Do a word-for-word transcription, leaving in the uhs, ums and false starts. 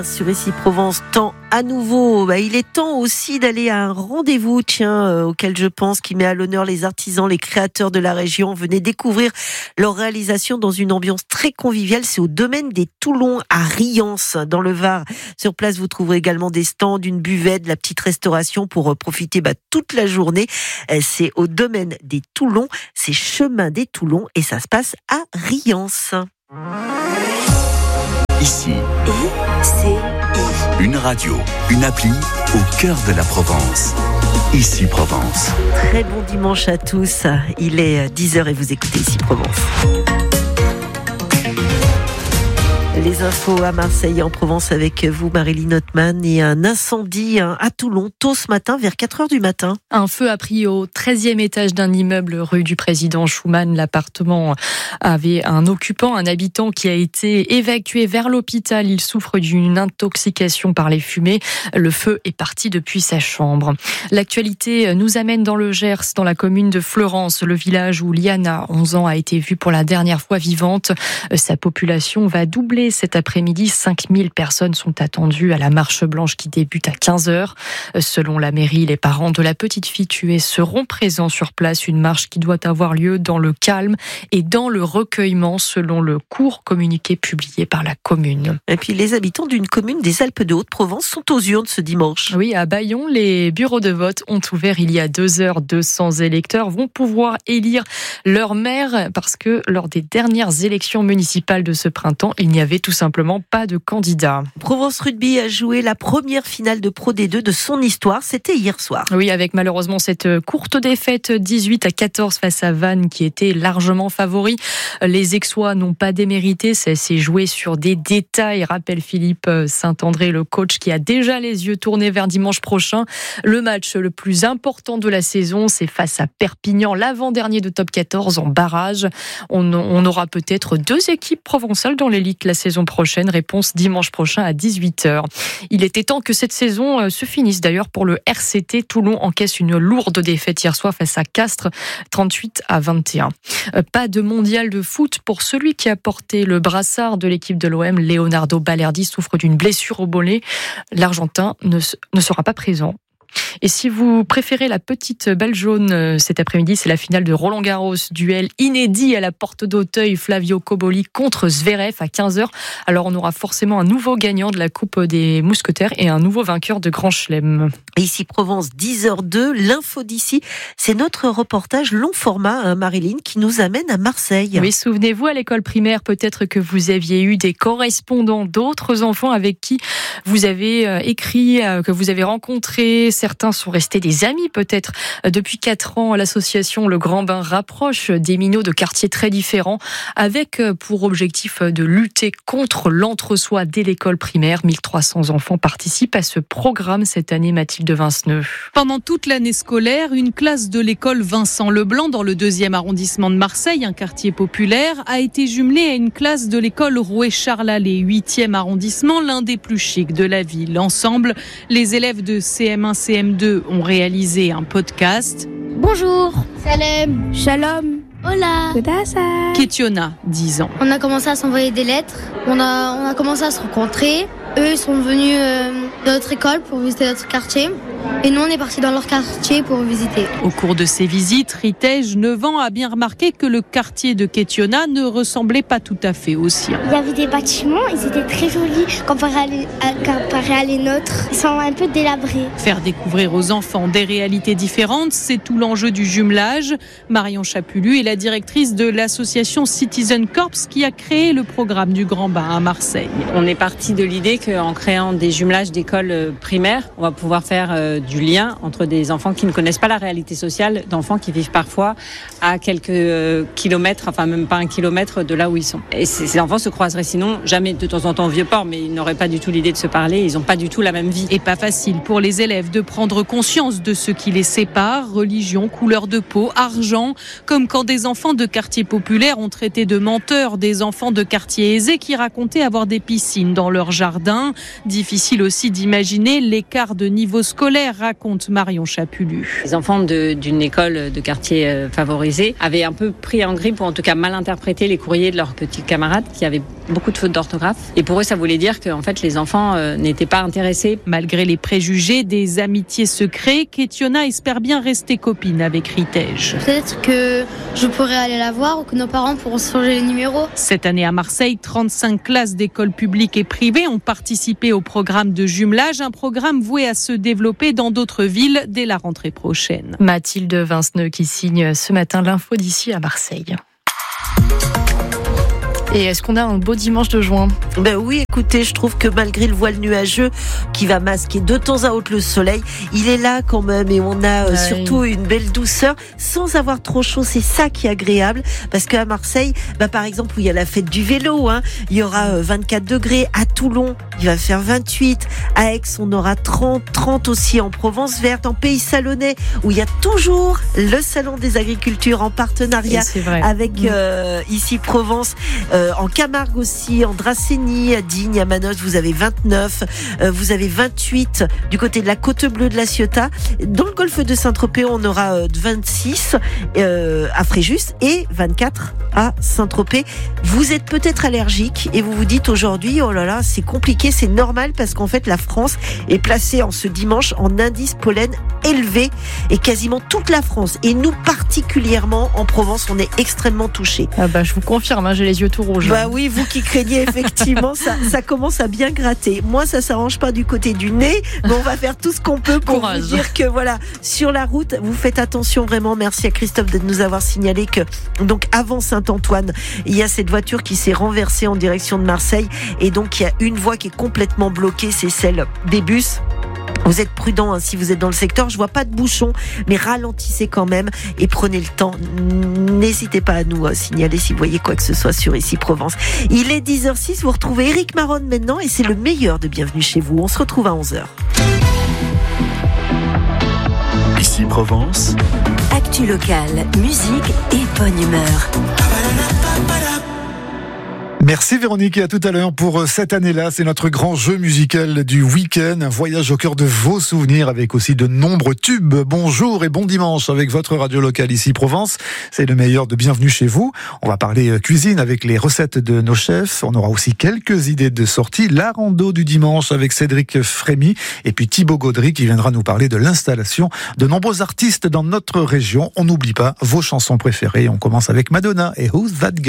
Sur Ici Provence, temps à nouveau. Bah, il est temps aussi d'aller à un rendez-vous, tiens, euh, auquel je pense, qui met à l'honneur les artisans, les créateurs de la région. Venez découvrir leur réalisation dans une ambiance très conviviale. C'est au domaine des Toulons à Riance, dans le Var. Sur place, vous trouverez également des stands, une buvette, de la petite restauration pour euh, profiter bah, toute la journée. Euh, c'est au domaine des Toulons, c'est chemin des Toulons et ça se passe à Riance. Ici, Et c'est une radio, une appli au cœur de la Provence. Ici Provence. Très bon dimanche à tous. Il est dix heures et vous écoutez Ici Provence. Les infos à Marseille, en Provence, avec vous, Marilyn Hotman, et un incendie à Toulon, tôt ce matin, vers quatre heures du matin. Un feu a pris au treizième étage d'un immeuble rue du Président Schumann. L'appartement avait un occupant, un habitant qui a été évacué vers l'hôpital. Il souffre d'une intoxication par les fumées. Le feu est parti depuis sa chambre. L'actualité nous amène dans le Gers, dans la commune de Fleurance, le village où Liana, onze ans, a été vue pour la dernière fois vivante. Sa population va doubler cet après-midi. cinq mille personnes sont attendues à la marche blanche qui débute à quinze heures. Selon la mairie, les parents de la petite fille tuée seront présents sur place. Une marche qui doit avoir lieu dans le calme et dans le recueillement, selon le court communiqué publié par la commune. Et puis les habitants d'une commune des Alpes de Haute-Provence sont aux urnes ce dimanche. Oui, à Bayon, les bureaux de vote ont ouvert il y a deux heures. deux cents électeurs vont pouvoir élire leur maire parce que lors des dernières élections municipales de ce printemps, il n'y avait tout simplement pas de candidat. Provence Rugby a joué la première finale de Pro D deux de son histoire. C'était hier soir. Oui, avec malheureusement cette courte défaite dix-huit à quatorze face à Vannes qui était largement favori. Les Aixois n'ont pas démérité. Ça s'est joué sur des détails, rappelle Philippe Saint-André, le coach qui a déjà les yeux tournés vers dimanche prochain. Le match le plus important de la saison, c'est face à Perpignan, l'avant-dernier de top quatorze en barrage. On, on aura peut-être deux équipes provençales dans l'élite la saison prochaine. Réponse dimanche prochain à dix-huit heures. Il était temps que cette saison se finisse d'ailleurs pour le R C T. Toulon encaisse une lourde défaite hier soir face à Castres, trente-huit à vingt et un. Pas de mondial de foot pour celui qui a porté le brassard de l'équipe de l'O M. Leonardo Balerdi souffre d'une blessure au mollet. L'Argentin ne, ne sera pas présent. Et si vous préférez la petite balle jaune cet après-midi, c'est la finale de Roland-Garros, duel inédit à la porte d'Auteuil, Flavio Cobolli contre Zverev à quinze heures. Alors on aura forcément un nouveau gagnant de la Coupe des Mousquetaires et un nouveau vainqueur de Grand Chelem. Ici Provence, dix heures deux, l'info d'ici, c'est notre reportage long format, hein, Marilyn, qui nous amène à Marseille. Oui, souvenez-vous, à l'école primaire, peut-être que vous aviez eu des correspondants, d'autres enfants avec qui vous avez écrit, que vous avez rencontré. Certains sont restés des amis peut-être. Depuis quatre ans, l'association Le Grand Bain rapproche des minots de quartiers très différents avec pour objectif de lutter contre l'entre-soi dès l'école primaire. mille trois cents enfants participent à ce programme cette année, Mathilde Vinceneux. Pendant toute l'année scolaire, une classe de l'école Vincent Leblanc dans le deuxième arrondissement de Marseille, un quartier populaire, a été jumelée à une classe de l'école Rouet-Charles-Allais, huitième arrondissement, l'un des plus chics de la ville. Ensemble, les élèves de C M un C M deux ont réalisé un podcast. Bonjour. Salam. Shalom. Hola. Ketiona, dix ans. On a commencé à s'envoyer des lettres. On a, on a commencé à se rencontrer. Eux, ils sont venus euh, de notre école pour visiter notre quartier. Et nous, on est partis dans leur quartier pour visiter. Au cours de ces visites, Ritej, neuf ans, a bien remarqué que le quartier de Ketiona ne ressemblait pas tout à fait au sien. Il y avait des bâtiments, ils étaient très jolis comparés à les, à, comparés à les nôtres. Ils sont un peu délabrés. Faire découvrir aux enfants des réalités différentes, c'est tout l'enjeu du jumelage. Marion Chapulu est la directrice de l'association Citizen Corps qui a créé le programme du Grand Bain à Marseille. On est parti de l'idée qu'en créant des jumelages d'écoles primaires, on va pouvoir faire euh, du lien entre des enfants qui ne connaissent pas la réalité sociale, d'enfants qui vivent parfois à quelques euh, kilomètres, enfin même pas un kilomètre de là où ils sont. Et ces, ces enfants se croiseraient sinon jamais de temps en temps au Vieux-Port, mais ils n'auraient pas du tout l'idée de se parler, ils n'ont pas du tout la même vie. Et pas facile pour les élèves de prendre conscience de ce qui les sépare, religion, couleur de peau, argent, comme quand des enfants de quartiers populaires ont traité de menteurs des enfants de quartiers aisés qui racontaient avoir des piscines dans leur jardin. Difficile aussi d'imaginer l'écart de niveau scolaire faire, raconte Marion Chapulu. Les enfants de, d'une école de quartier euh, favorisé avaient un peu pris en grippe, ou en tout cas mal interprété les courriers de leurs petits camarades qui avaient beaucoup de fautes d'orthographe. Et pour eux, ça voulait dire qu'en fait, les enfants euh, n'étaient pas intéressés. Malgré les préjugés, des amitiés se créent. Ketiona espère bien rester copine avec Ritej. Peut-être que je pourrais aller la voir ou que nos parents pourront se changer les numéros. Cette année à Marseille, trente-cinq classes d'écoles publiques et privées ont participé au programme de jumelage, un programme voué à se développer dans d'autres villes dès la rentrée prochaine. Mathilde Vinceneux qui signe ce matin l'info d'ici à Marseille. Et est-ce qu'on a un beau dimanche de juin ? Ben oui, écoutez, je trouve que malgré le voile nuageux qui va masquer de temps à autre le soleil, il est là quand même et on a euh, ouais. surtout une belle douceur sans avoir trop chaud. C'est ça qui est agréable parce qu'à Marseille, bah, par exemple, où il y a la fête du vélo, hein, il y aura euh, vingt-quatre degrés. À Toulon, il va faire vingt-huit. À Aix, on aura trente, trente aussi en Provence verte, en Pays Salonnais, où il y a toujours le Salon des Agricultures en partenariat avec euh, ici Provence. Euh, En Camargue aussi, en Dracénie, à Digne, à Manosque, vous avez vingt-neuf, euh, vous avez vingt-huit du côté de la Côte Bleue de la Ciotat. Dans le golfe de Saint-Tropez, on aura euh, vingt-six euh, à Fréjus et vingt-quatre à Saint-Tropez. Vous êtes peut-être allergique et vous vous dites aujourd'hui, oh là là, c'est compliqué, c'est normal parce qu'en fait la France est placée en ce dimanche en indice pollen élevé et quasiment toute la France et nous particulièrement en Provence, on est extrêmement touchés. Ah bah je vous confirme, hein, j'ai les yeux tout rouges. Bah oui, vous qui craignez effectivement, ça, ça commence à bien gratter. Moi, ça s'arrange pas du côté du nez, mais on va faire tout ce qu'on peut pour Courage. vous dire que voilà, sur la route, vous faites attention vraiment. Merci à Christophe de nous avoir signalé que donc avant Saint-Antoine, il y a cette voiture qui s'est renversée en direction de Marseille et donc il y a une voie qui est complètement bloquée, c'est celle des bus. Vous êtes prudents hein, si vous êtes dans le secteur. Je vois pas de bouchons, mais ralentissez quand même et prenez le temps. N'hésitez pas à nous euh, signaler si vous voyez quoi que ce soit sur Ici Provence. Il est dix heures six, vous retrouvez Éric Maronne maintenant et c'est le meilleur de Bienvenue chez vous. On se retrouve à onze heures. Ici Provence. Actu locale, musique et bonne humeur. Merci Véronique et à tout à l'heure pour cette année-là. C'est notre grand jeu musical du week-end. Un voyage au cœur de vos souvenirs avec aussi de nombreux tubes. Bonjour et bon dimanche avec votre radio locale Ici Provence. C'est le meilleur de Bienvenue chez vous. On va parler cuisine avec les recettes de nos chefs. On aura aussi quelques idées de sortie. La rando du dimanche avec Cédric Frémy et puis Thibaut Gaudry qui viendra nous parler de l'installation de nombreux artistes dans notre région. On n'oublie pas vos chansons préférées. On commence avec Madonna et Who's That Guy?